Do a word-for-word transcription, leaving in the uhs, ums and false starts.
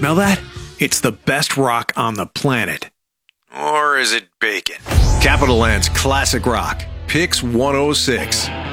Smell that? It's the best rock on the planet. Or is it bacon? Capital Land's Classic Rock, Pix one oh six.